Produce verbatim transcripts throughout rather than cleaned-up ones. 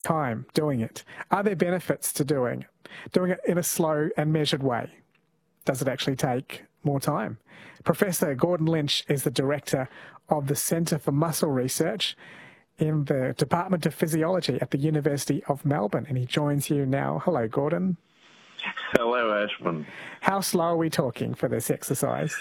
time doing it? Are there benefits to doing it? Doing it in a slow and measured way? Does it actually take more time? Professor Gordon Lynch is the director of the Centre for Muscle Research in the Department of Physiology at the University of Melbourne, and he joins you now. Hello, Gordon. Hello, Ashman. How slow are we talking for this exercise?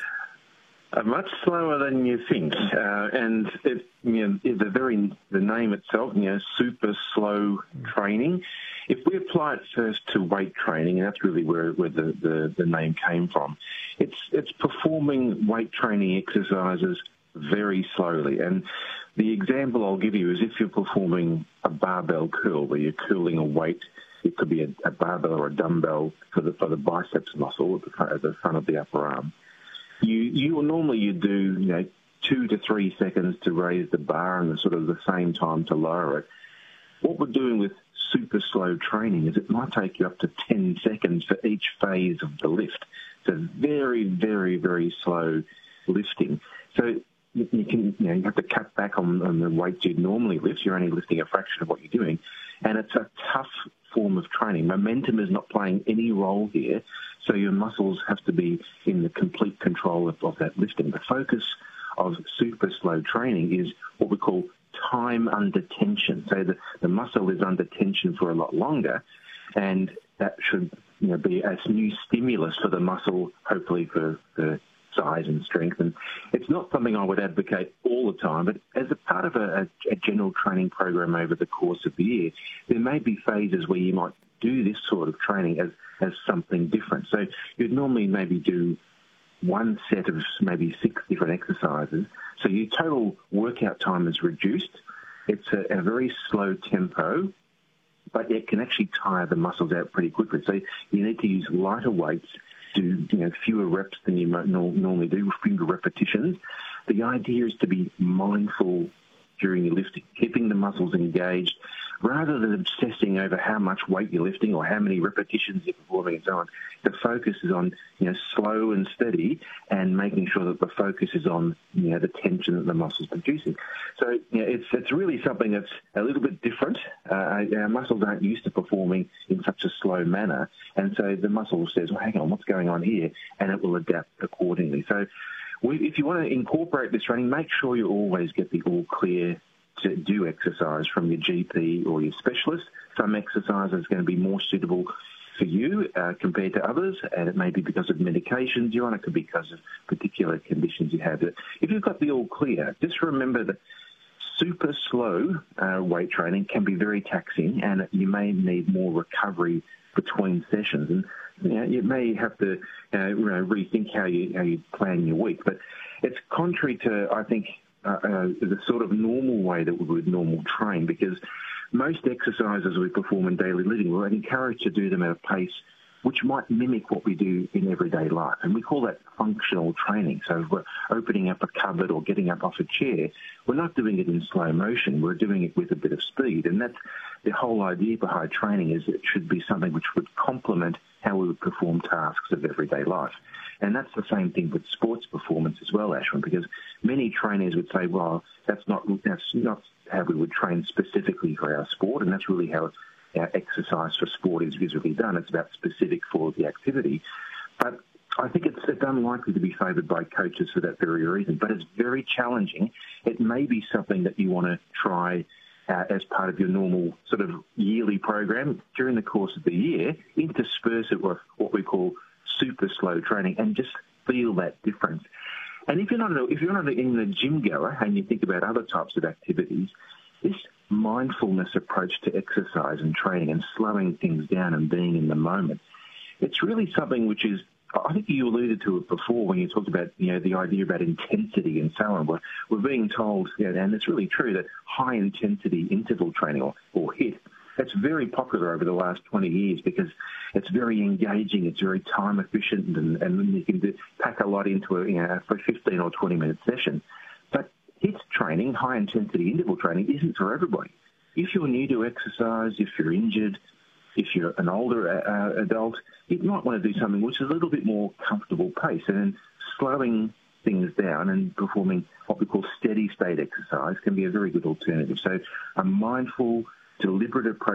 Uh, much slower than you think, uh, and it, you know, the very the name itself, you know, super slow training. If we apply it first to weight training, and that's really where, where the, the, the name came from, it's it's performing weight training exercises very slowly. And the example I'll give you is if you're performing a barbell curl, where you're curling a weight. It could be a, a barbell or a dumbbell for the for the biceps muscle at the front, at the front of the upper arm. You you normally you do you know two to three seconds to raise the bar and the sort of the same time to lower it. What we're doing with super slow training is it might take you up to ten seconds for each phase of the lift. So very very very slow lifting. So you, you can you know you have to cut back on, on the weights you'd normally lift. You're only lifting a fraction of what you're doing, and it's a tough form of training. Momentum is not playing any role here, so your muscles have to be in the complete control of, of that lifting. The focus of super slow training is what we call time under tension. So the, the muscle is under tension for a lot longer, and that should you know, be a new stimulus for the muscle, hopefully for the size and strength. And it's not something I would advocate all the time, but as a part of a, a general training program over the course of the year, there may be phases where you might do this sort of training as, as something different. So you'd normally maybe do one set of maybe six different exercises. So your total workout time is reduced. It's a, a very slow tempo, but it can actually tire the muscles out pretty quickly. So you need to use lighter weights, do you know fewer reps than you might normally do, fewer repetitions. The idea is to be mindful during your lifting, keeping the muscles engaged, rather than obsessing over how much weight you're lifting or how many repetitions you're performing and so on. The focus is on you know slow and steady, and making sure that the focus is on you know the tension that the muscle's producing. So you know, it's it's really something that's a little bit different. Uh, our muscles aren't used to performing in such a slow manner, and so the muscle says, "Well, hang on, what's going on here?" and it will adapt accordingly. So, we, if you want to incorporate this training, make sure you always get the all clear to do exercise from your G P or your specialist. Some exercise is going to be more suitable for you uh, compared to others, and it may be because of medications you're on, it could be because of particular conditions you have. But if you've got the all clear, just remember that super slow uh, weight training can be very taxing, and you may need more recovery between sessions. And you know, you may have to uh, you know, rethink how you, how you plan your week. But it's contrary to, I think, Uh, uh, the sort of normal way that we would normal train, because most exercises we perform in daily living, we're encouraged to do them at a pace which might mimic what we do in everyday life. And we call that functional training. So if we're opening up a cupboard or getting up off a chair, we're not doing it in slow motion. We're doing it with a bit of speed. And that's the whole idea behind training, is it should be something which would complement how we would perform tasks of everyday life. And that's the same thing with sports performance as well, Ashwin, because many trainers would say, well, that's not that's not how we would train specifically for our sport, and that's really how our exercise for sport is visually done. It's about specific for the activity. But I think it's, it's unlikely to be favoured by coaches for that very reason. But it's very challenging. It may be something that you want to try uh, as part of your normal sort of yearly program during the course of the year, intersperse it with what we call super slow training, and just feel that difference. And if you're not a, if you're not in the gym goer and you think about other types of activities, this mindfulness approach to exercise and training and slowing things down and being in the moment, it's really something which is, I think you alluded to it before when you talked about you know the idea about intensity and so on. We're, we're being told, you know, and it's really true, that high intensity interval training or, or HIIT, that's very popular over the last twenty years because it's very engaging, it's very time efficient, and, and you can do, pack a lot into a, you know, a fifteen or twenty minute session. But HIIT training, high intensity interval training, isn't for everybody. If you're new to exercise, if you're injured, if you're an older uh, adult, you might want to do something which is a little bit more comfortable pace, and then slowing things down and performing what we call steady state exercise can be a very good alternative. So a mindful, deliberate approach